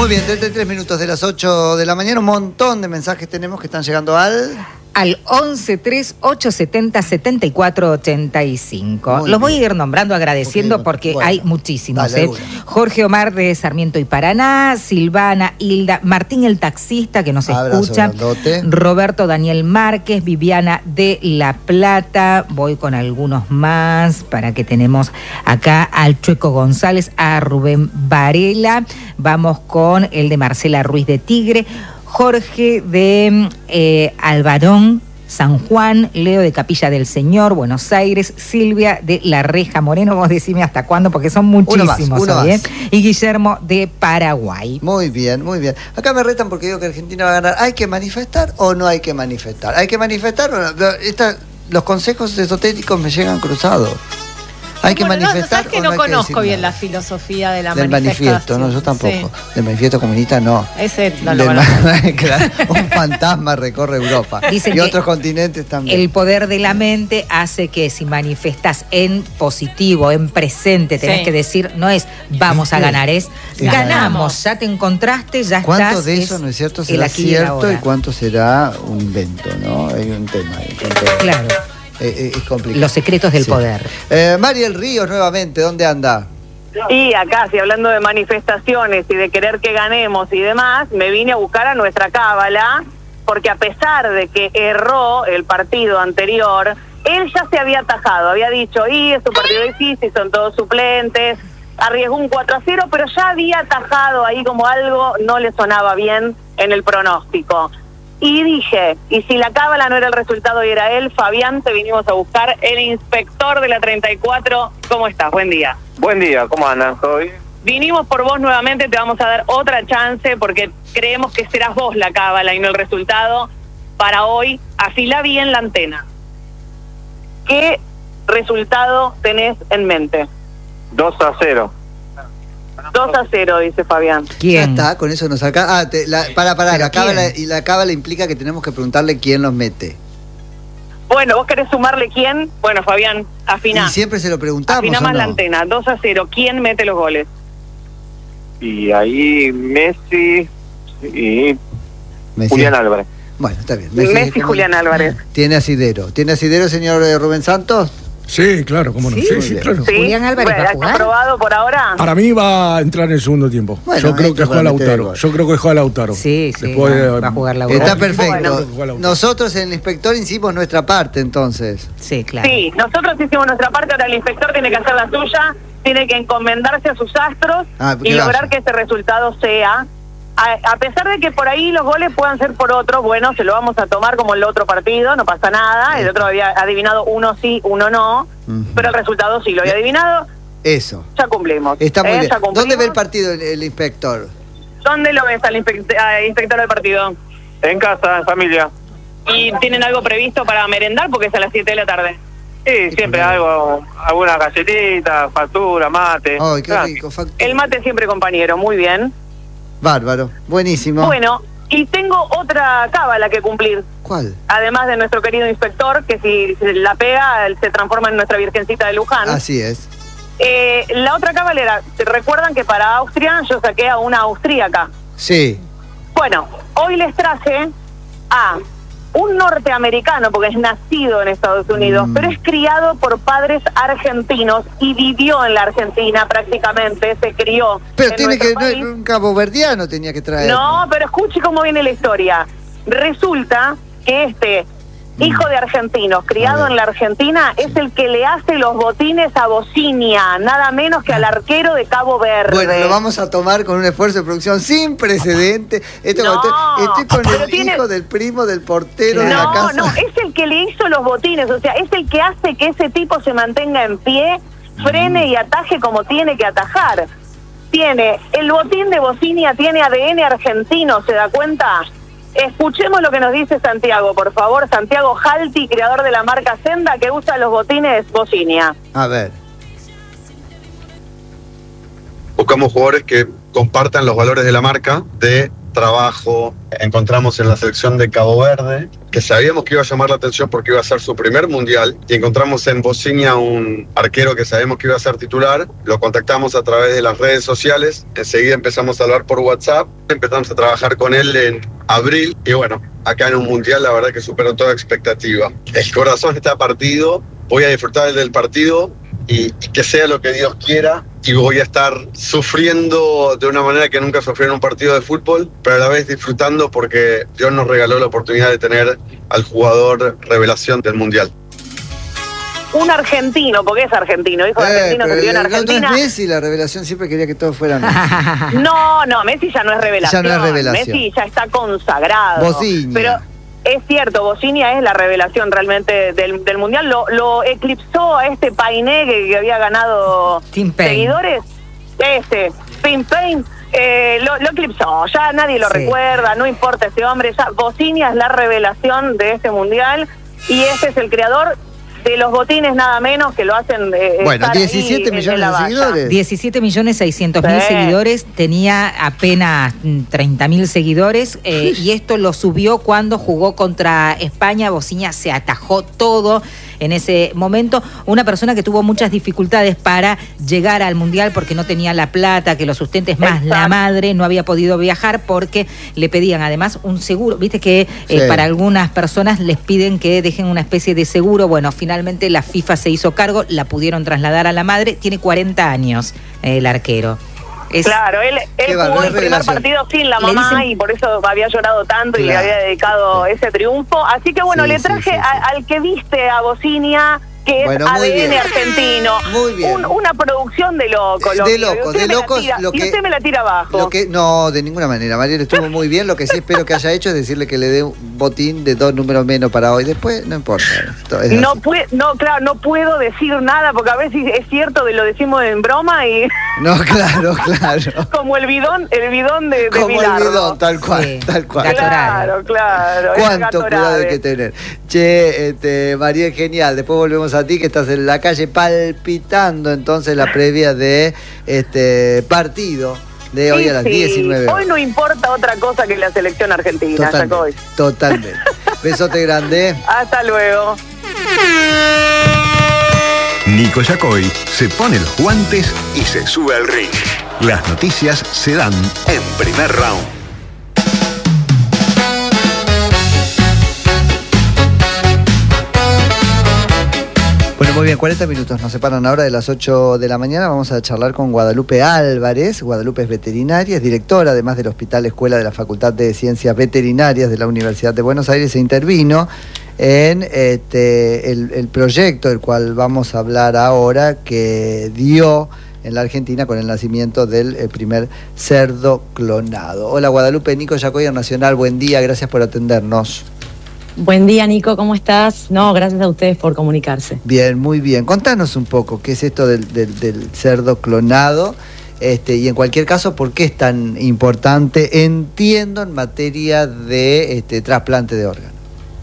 Muy bien, 33 minutos de las 8 de la mañana. Un montón de mensajes tenemos que están llegando al 1138707485. Los voy a ir nombrando, agradeciendo, porque bueno, hay muchísimos. Dale, Jorge Omar de Sarmiento y Paraná, Silvana, Hilda, Martín el taxista que nos escucha, Roberto Daniel Márquez, Viviana de La Plata. Voy con algunos más para que tenemos acá al Chueco González, a Rubén Varela. Vamos con el de Marcela Ruiz de Tigre, Jorge de Alvarón, San Juan, Leo de Capilla del Señor, Buenos Aires, Silvia de La Reja Moreno, vos decime hasta cuándo, porque son muchísimos. Uno más. Y Guillermo de Paraguay. Muy bien, muy bien. Acá me retan porque digo que Argentina va a ganar. ¿Hay que manifestar o no hay que manifestar? ¿Hay que manifestar o no? Los consejos esotéricos me llegan cruzados. Hay que manifestar. ¿Sabes que no conozco bien la filosofía de la manifiesto? No, yo tampoco. Sí. Del manifiesto comunista no. Ese no lo claro, un fantasma recorre Europa. Dicen y otros continentes también. El poder de la mente hace que si manifestas en positivo, en presente, tenés que decir, no es vamos a ganar, es ganamos, ya te encontraste, ya estás. ¿Cuánto de eso, no es cierto, será cierto y cuánto será un invento, no? Hay un tema ahí. Claro. Es complicado. Los secretos del poder. Mariel Ríos, nuevamente, ¿dónde anda? Y acá, si hablando de manifestaciones y de querer que ganemos y demás, me vine a buscar a nuestra cábala, porque a pesar de que erró el partido anterior, él ya se había atajado, había dicho, es un partido difícil, son todos suplentes, arriesgó un 4-0, pero ya había atajado ahí como algo no le sonaba bien en el pronóstico. Y dije, y si la cábala no era el resultado y era él, Fabián, te vinimos a buscar, el inspector de la 34. ¿Cómo estás? Buen día. Buen día, ¿cómo andan? ¿Todo bien? Vinimos por vos nuevamente, te vamos a dar otra chance porque creemos que serás vos la cábala y no el resultado. Para hoy, afilá bien la antena. ¿Qué resultado tenés en mente? 2-0. 2-0, dice Fabián. ¿Quién? Ya está, con eso nos saca. La cábala implica que tenemos que preguntarle quién los mete. Bueno, ¿vos querés sumarle quién? Bueno, Fabián, afiná. Y siempre se lo preguntamos. Afiná más la antena, 2-0. ¿Quién mete los goles? Y ahí Messi y Julián Álvarez. Bueno, está bien. Messi Julián Álvarez. ¿Tiene asidero? ¿Tiene asidero, señor Rubén Santos? Sí, claro, cómo no. Sí, claro. ¿Sí? Julián Álvarez va a jugar. ¿Está probado por ahora? Para mí va a entrar en el segundo tiempo. Bueno, yo creo que juega Lautaro. Sí, va a jugar Lautaro. Está perfecto. Bueno. Nosotros en el inspector hicimos nuestra parte, entonces. Sí, claro. Sí, nosotros hicimos nuestra parte, ahora el inspector tiene que hacer la suya, tiene que encomendarse a sus astros y lograr que ese resultado sea... A pesar de que por ahí los goles puedan ser por otro, bueno, se lo vamos a tomar como el otro partido, no pasa nada. El otro había adivinado uno sí, uno no, pero el resultado sí lo había adivinado. Eso. Ya cumplimos. Está muy bien. ¿Dónde ve el partido el inspector? ¿Dónde lo ves al inspector del partido? En casa, en familia. ¿Y tienen algo previsto para merendar? Porque es a las 7 de la tarde. Sí, siempre algo, alguna galletita, factura, mate. Ay, qué rico, factura. El mate siempre compañero, muy bien. Bárbaro, buenísimo. Bueno, y tengo otra cábala que cumplir. ¿Cuál? Además de nuestro querido inspector, que si la pega, se transforma en nuestra Virgencita de Luján. Así es. La otra cábala era, ¿recuerdan que para Austria yo saqué a una austríaca? Sí. Bueno, hoy les traje a un norteamericano, porque es nacido en Estados Unidos, pero es criado por padres argentinos y vivió en la Argentina prácticamente, se crió. Pero tiene que, un caboverdiano tenía que traer. No, pero escuche cómo viene la historia. Resulta que este hijo de argentinos, criado en la Argentina, es el que le hace los botines a Bocinia, nada menos que al arquero de Cabo Verde. Bueno, lo vamos a tomar con un esfuerzo de producción sin precedente. Estoy con el hijo del primo del portero de la casa. No, es el que le hizo los botines, o sea, es el que hace que ese tipo se mantenga en pie, frene y ataje como tiene que atajar. Tiene, el botín de Bocinia tiene ADN argentino, ¿se da cuenta? Escuchemos lo que nos dice Santiago, por favor. Santiago Jalti, creador de la marca Senda, que usa los botines Bocinia. A ver. Buscamos jugadores que compartan los valores de la marca, de trabajo encontramos en la selección de Cabo Verde, que sabíamos que iba a llamar la atención porque iba a ser su primer mundial, y encontramos en Bocinia un arquero que sabemos que iba a ser titular. Lo contactamos a través de las redes sociales, enseguida empezamos a hablar por WhatsApp, empezamos a trabajar con él en abril, y bueno, acá en un mundial la verdad que superó toda expectativa. El corazón está partido, voy a disfrutar del partido y que sea lo que Dios quiera, y voy a estar sufriendo de una manera que nunca sufrí en un partido de fútbol, pero a la vez disfrutando porque Dios nos regaló la oportunidad de tener al jugador revelación del mundial. Un argentino, porque es argentino, hijo de argentino que vivió en Argentina. No es Messi la revelación, siempre quería que todos fueran Messi. No, Messi ya no es revelación. Ya no es revelación. Messi ya está consagrado. Bocinia. Pero es cierto, Bocinia es la revelación realmente del Mundial. Lo eclipsó a este Painé que había ganado seguidores. Tim Payne. Lo eclipsó, ya nadie lo recuerda, no importa ese hombre. Ya Bocinia es la revelación de este Mundial y este es el creador de los botines, nada menos, que lo hacen. Bueno, 17 millones de seguidores. 17.600.000 seguidores, tenía apenas 30.000 seguidores, y esto lo subió cuando jugó contra España. Bocinia se atajó todo en ese momento. Una persona que tuvo muchas dificultades para llegar al Mundial porque no tenía la plata que lo sustente, es más, la madre no había podido viajar porque le pedían además un seguro. Viste que para algunas personas les piden que dejen una especie de seguro. Bueno, finalmente la FIFA se hizo cargo, la pudieron trasladar a la madre. Tiene 40 años el arquero. Claro, él jugó el primer partido sin la mamá y por eso había llorado tanto y le había dedicado ese triunfo. Así que bueno, le traje al que viste a Bocinia, que es ADN argentino. Muy bien. Una producción de locos. De locos. Y usted me la tira abajo. No, de ninguna manera. Mariel estuvo muy bien. Lo que sí espero que haya hecho es decirle que le dé un botín de 2 números menos para hoy. Después, no importa. No puedo decir nada porque a veces es cierto, lo decimos en broma y... No, claro. Como el bidón de como Bilardo. El bidón, tal cual. Claro. Cuánto cuidado hay que tener. Che, Mariel, genial. Después volvemos a ti, que estás en la calle palpitando entonces la previa de partido de hoy a las 19 horas. Hoy no importa otra cosa que la selección argentina. Totalmente. Besote grande. Hasta luego. Nico Yacoy se pone los guantes y se sube al ring. Las noticias se dan en Primer Round. Bueno, muy bien, 40 minutos nos separan ahora de las 8 de la mañana. Vamos a charlar con Guadalupe Álvarez. Guadalupe es veterinaria, es directora además del Hospital Escuela de la Facultad de Ciencias Veterinarias de la Universidad de Buenos Aires, e intervino en el proyecto del cual vamos a hablar ahora, que dio en la Argentina con el nacimiento del primer cerdo clonado. Hola Guadalupe, Nico Yacoy, Nacional, buen día, gracias por atendernos. Buen día, Nico, ¿cómo estás? No, gracias a ustedes por comunicarse. Bien, muy bien. Contanos un poco qué es esto del cerdo clonado, y en cualquier caso, ¿por qué es tan importante, entiendo, en materia de trasplante de órganos?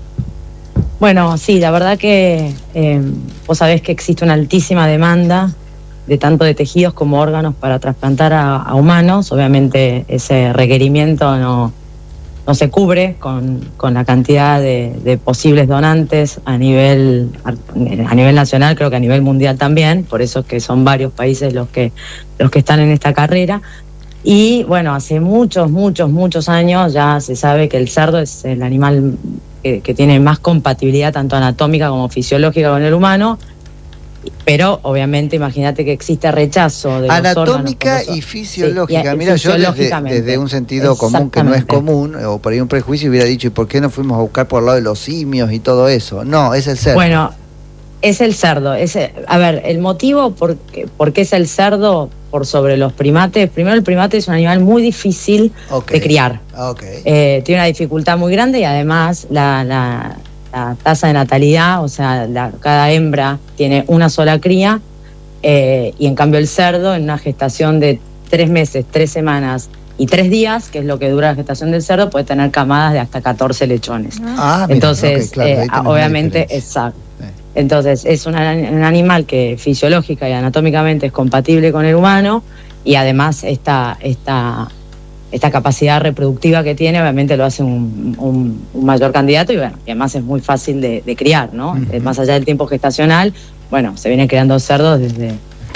Bueno, sí, la verdad que vos sabés que existe una altísima demanda de tanto de tejidos como órganos para trasplantar a humanos. Obviamente ese requerimiento no se cubre con la cantidad de posibles donantes a nivel nacional, creo que a nivel mundial también, por eso es que son varios países los que están en esta carrera. Y bueno, hace muchos años ya se sabe que el cerdo es el animal que tiene más compatibilidad tanto anatómica como fisiológica con el humano, pero obviamente imagínate que existe rechazo de anatómica los órganos y fisiológica. Mira, yo desde un sentido común que no es común, o por ahí un prejuicio, hubiera dicho, ¿y por qué no fuimos a buscar por el lado de los simios y todo eso? No, es el cerdo. Bueno, es el cerdo. A ver, el motivo por qué es el cerdo por sobre los primates. Primero, el primate es un animal muy difícil de criar. Tiene una dificultad muy grande y además la tasa de natalidad, o sea, cada hembra tiene una sola cría, y en cambio el cerdo, en una gestación de 3 meses, 3 semanas y 3 días, que es lo que dura la gestación del cerdo, puede tener camadas de hasta 14 lechones. Entonces, obviamente, exacto. Entonces, es un animal que fisiológica y anatómicamente es compatible con el humano, y además esta esta capacidad reproductiva que tiene, obviamente lo hace un mayor candidato y bueno, y además es muy fácil de criar, ¿no? Más allá del tiempo gestacional, bueno, se vienen creando cerdos desde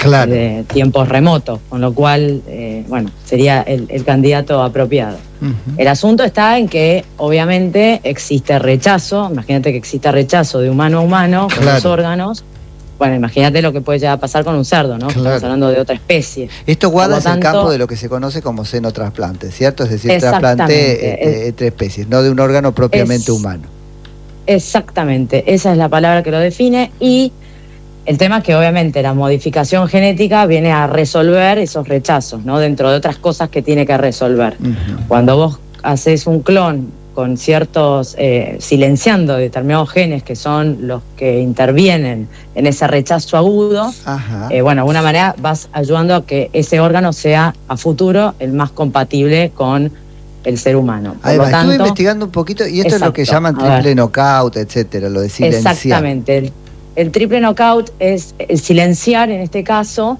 tiempos remotos, con lo cual, bueno, sería el candidato apropiado. El asunto está en que, obviamente, existe rechazo, imagínate que exista rechazo de humano a humano con los órganos. Bueno, imagínate lo que puede llegar a pasar con un cerdo, ¿no? Estamos hablando de otra especie. Esto guarda en el campo de lo que se conoce como senotrasplante, ¿cierto? Es decir, trasplante entre especies, no de un órgano propiamente humano. Exactamente, esa es la palabra que lo define, y el tema es que obviamente la modificación genética viene a resolver esos rechazos, ¿no? Dentro de otras cosas que tiene que resolver. Cuando vos haces un clon con ciertos, silenciando determinados genes que son los que intervienen en ese rechazo agudo, bueno, de alguna manera vas ayudando a que ese órgano sea a futuro el más compatible con el ser humano. Por lo tanto, estuve investigando un poquito y esto es lo que llaman triple knockout, etcétera, lo de silenciar. Exactamente. El triple knockout es el silenciar, en este caso,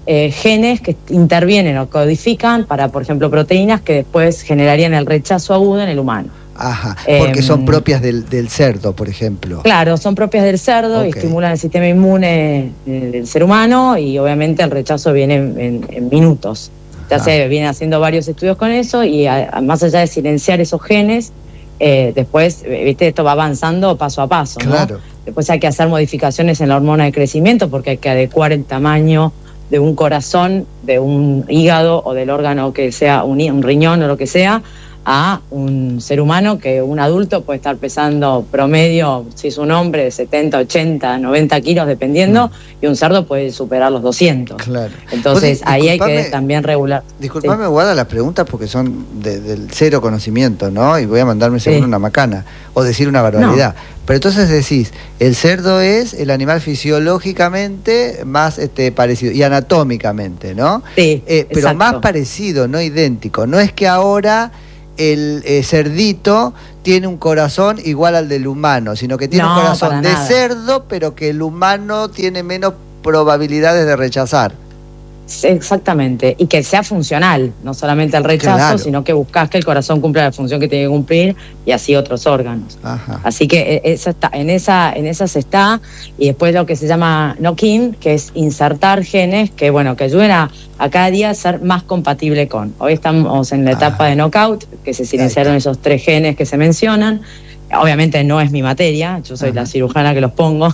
genes que intervienen o codifican para, por ejemplo, proteínas que después generarían el rechazo agudo en el humano. Porque son propias del cerdo, por ejemplo. Claro, son propias del cerdo y estimulan el sistema inmune del ser humano, y obviamente el rechazo viene en minutos. Ya se vienen haciendo varios estudios con eso, y más allá de silenciar esos genes, después, viste, esto va avanzando paso a paso, ¿no? Claro. Después hay que hacer modificaciones en la hormona de crecimiento, porque hay que adecuar el tamaño de un corazón, de un hígado o del órgano que sea un riñón o lo que sea, a un ser humano, que un adulto puede estar pesando promedio, si es un hombre, de 70, 80, 90 kilos dependiendo, y un cerdo puede superar los 200. Claro. Entonces ahí hay que también regular. Disculpame, Guada, las preguntas porque son del cero conocimiento, ¿no? Y voy a mandarme seguro una macana, o decir una barbaridad. No. Pero entonces decís, el cerdo es el animal fisiológicamente más parecido, y anatómicamente, ¿no? Sí, pero más parecido, no idéntico. No es que ahora el cerdito tiene un corazón igual al del humano, sino que tiene un corazón de cerdo, pero que el humano tiene menos probabilidades de rechazar. Exactamente, y que sea funcional, no solamente el rechazo, sino que buscas que el corazón cumpla la función que tiene que cumplir, y así otros órganos. Así que en esas está, y después lo que se llama knock-in, que es insertar genes que, bueno, que ayuden a cada día ser más compatible con. Hoy estamos en la etapa de knockout, que se silenciaron esos 3 genes que se mencionan. Obviamente no es mi materia, yo soy la cirujana que los pongo,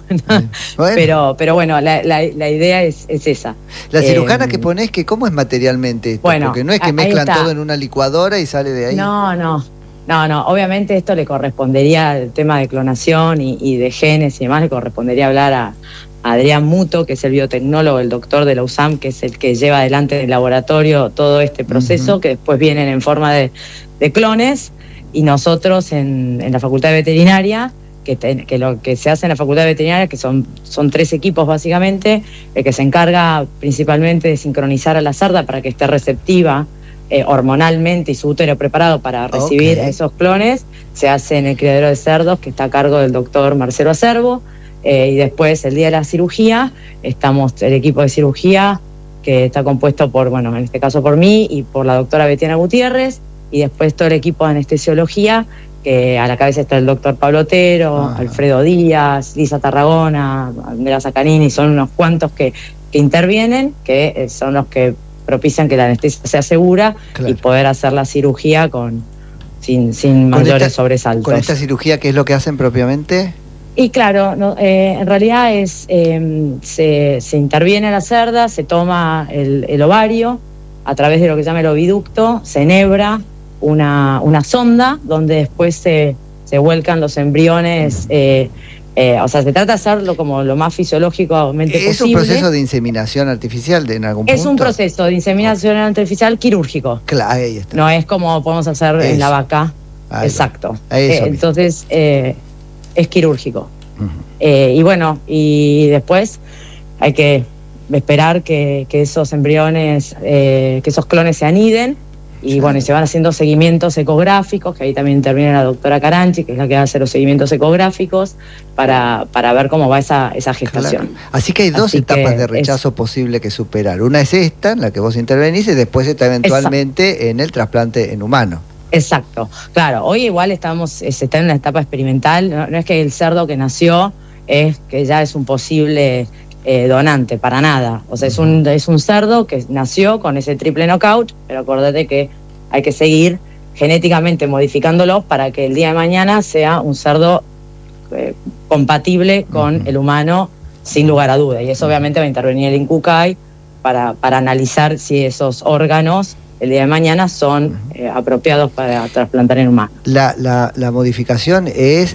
bueno. pero bueno, la idea es esa. La cirujana que ponés, que ¿cómo es materialmente esto? Bueno, porque no es que mezclan todo en una licuadora y sale de ahí. No, obviamente esto le correspondería, el tema de clonación y de genes y demás, le correspondería hablar a Adrián Muto, que es el biotecnólogo, el doctor de la USAM, que es el que lleva adelante en el laboratorio todo este proceso, que después vienen en forma de clones. Y nosotros en la Facultad de Veterinaria, que lo que se hace en la Facultad de Veterinaria, que son 3 equipos básicamente, el que se encarga principalmente de sincronizar a la cerda para que esté receptiva hormonalmente y su útero preparado para recibir esos clones, se hace en el criadero de cerdos, que está a cargo del doctor Marcelo Acerbo, y después el día de la cirugía, estamos el equipo de cirugía, que está compuesto por, bueno, en este caso por mí y por la doctora Betiana Gutiérrez, y después todo el equipo de anestesiología, que a la cabeza está el doctor Pablo Otero, Alfredo Díaz, Lisa Tarragona, Andrea Zaccarini, son unos cuantos que intervienen, que son los que propician que la anestesia sea segura y poder hacer la cirugía sin mayores sobresaltos. ¿Con esta cirugía qué es lo que hacen propiamente? Y claro, en realidad se interviene a la cerda, se toma el ovario a través de lo que se llama el oviducto, se enhebra una sonda donde después se vuelcan los embriones, o sea, se trata de hacerlo como lo más fisiológicamente posible. ¿Es un proceso de inseminación artificial en algún punto? Es un proceso de inseminación artificial quirúrgico. Claro, ahí está. No es como podemos hacer en la vaca. Exacto. Entonces, es quirúrgico. Y bueno, y después hay que esperar que esos embriones, que esos clones se aniden Y bueno, y se van haciendo seguimientos ecográficos, que ahí también interviene la doctora Caranchi, que es la que va a hacer los seguimientos ecográficos para ver cómo va esa gestación. Claro. Así que hay dos etapas de rechazo posible que superar. Una es esta, en la que vos intervenís, y después está eventualmente en el trasplante en humano. Exacto, claro, hoy igual se está en una etapa experimental, no es que el cerdo que nació es que ya es un posible donante, para nada. O sea, es un cerdo que nació con ese triple knockout, pero acuérdate que hay que seguir genéticamente modificándolo para que el día de mañana sea un cerdo compatible con el humano, sin lugar a duda. Y eso obviamente va a intervenir el INCUCAI para analizar si esos órganos el día de mañana son apropiados para trasplantar en humanos. La modificación es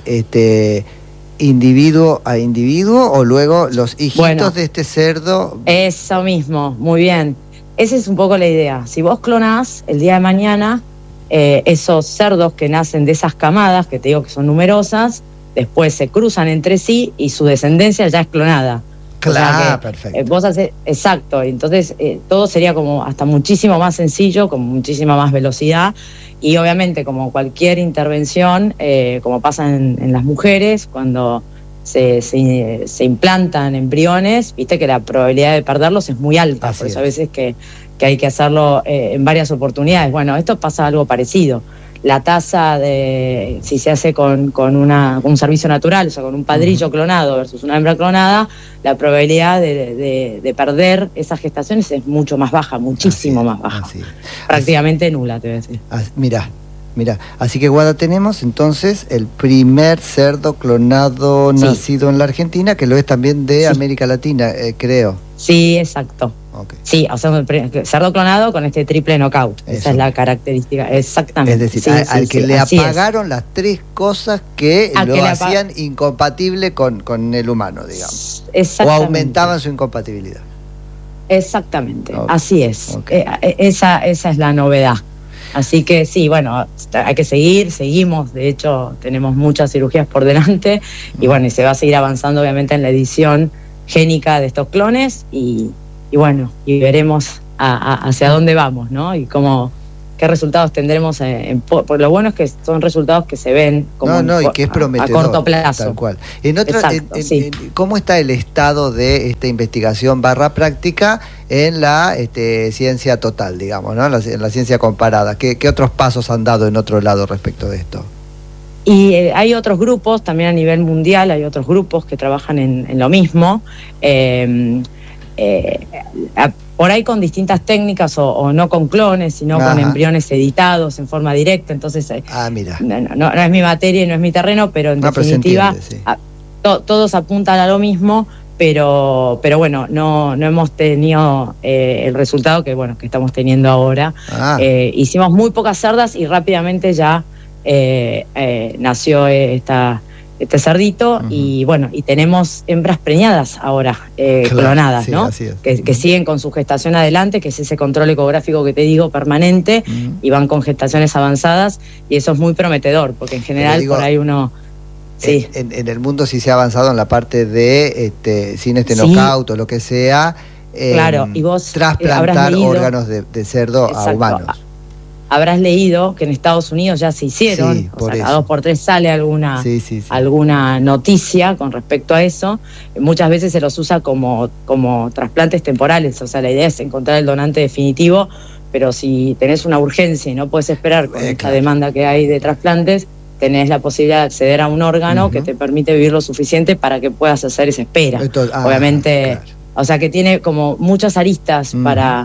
individuo a individuo, o luego los hijitos de este cerdo. Eso mismo, muy bien. Esa es un poco la idea. Si vos clonás el día de mañana, esos cerdos que nacen de esas camadas, que te digo que son numerosas, después se cruzan entre sí y su descendencia ya es clonada. Claro, o sea que, perfecto. Vos haces, exacto, entonces todo sería como hasta muchísimo más sencillo, con muchísima más velocidad, y obviamente como cualquier intervención, como pasa en las mujeres, cuando se implantan embriones, viste que la probabilidad de perderlos es muy alta. Así por eso a veces que hay que hacerlo en varias oportunidades. Bueno, esto pasa algo parecido. La tasa de, si se hace con un servicio natural, o sea, con un padrillo clonado versus una hembra clonada, la probabilidad de perder esas gestaciones es mucho más baja, muchísimo más baja. Prácticamente nula, te voy a decir. Mirá, así que Guada, tenemos entonces el primer cerdo clonado nacido en la Argentina, que lo es también de América Latina, creo. Sí, exacto. Okay. Sí, o sea, cerdo clonado con este triple knockout. Eso. Esa es la característica, exactamente. Es decir, al que le apagaron las tres cosas que lo hacían incompatible con el humano, digamos. O aumentaban su incompatibilidad. Exactamente, así es. Esa es la novedad. Así que sí, bueno, hay que seguimos, de hecho tenemos muchas cirugías por delante, y bueno, y se va a seguir avanzando obviamente en la edición génica de estos clones, y bueno, y veremos hacia dónde vamos, ¿no? Y qué resultados tendremos. Por lo bueno es que son resultados que se ven como y que es prometedor, a corto plazo. Tal cual. ¿Cómo está el estado de esta investigación /práctica en la ciencia total, digamos, ¿no? En la ciencia comparada? ¿Qué otros pasos han dado en otro lado respecto de esto? Y hay otros grupos, también a nivel mundial, hay otros grupos que trabajan en lo mismo. Por ahí con distintas técnicas, o no con clones, sino con embriones editados en forma directa. Entonces, mira. No es mi materia y no es mi terreno, pero en definitiva todos apuntan a lo mismo, pero bueno, no hemos tenido el resultado que estamos teniendo ahora. Hicimos muy pocas cerdas y rápidamente ya nació este cerdito, y bueno, y tenemos hembras preñadas ahora, clonadas, ¿no? Así es. Que siguen con su gestación adelante, que es ese control ecográfico que te digo, permanente, y van con gestaciones avanzadas, y eso es muy prometedor, porque en general por ahí uno... Sí. En el mundo sí se ha avanzado en la parte de sin knockout o lo que sea, claro, y vos trasplantar órganos de cerdo a humanos. Habrás leído que en Estados Unidos ya se hicieron, cada 2 por 3 sale alguna noticia con respecto a eso. Muchas veces se los usa como trasplantes temporales, o sea, la idea es encontrar el donante definitivo, pero si tenés una urgencia y no puedes esperar con esta demanda que hay de trasplantes, tenés la posibilidad de acceder a un órgano que te permite vivir lo suficiente para que puedas hacer esa espera. Obviamente, o sea que tiene como muchas aristas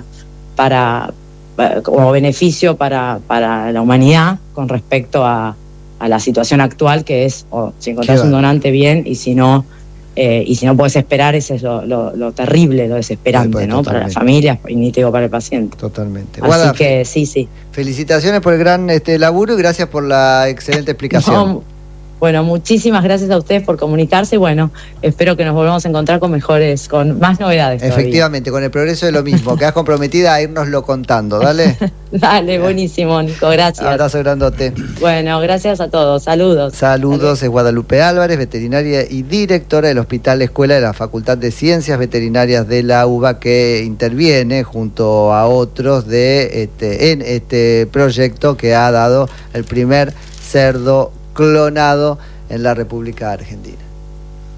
como beneficio para la humanidad con respecto a la situación actual, que es si encontrás un donante bien, y si no puedes esperar, ese es lo terrible, lo desesperante, ¿no? Para las familias y ni te digo para el paciente. Totalmente. Así Guada, que sí. Felicitaciones por el gran laburo y gracias por la excelente explicación. Bueno, muchísimas gracias a ustedes por comunicarse. Bueno, espero que nos volvamos a encontrar con más novedades. Efectivamente, con el progreso de lo mismo. Quedás comprometida a irnoslo contando, dale. Dale, buenísimo, Nico, gracias. Abrazo grandote. Bueno, gracias a todos, saludos. Saludos, es Guadalupe Álvarez, veterinaria y directora del Hospital Escuela de la Facultad de Ciencias Veterinarias de la UBA, que interviene junto a otros en este proyecto que ha dado el primer cerdo clonado en la República Argentina.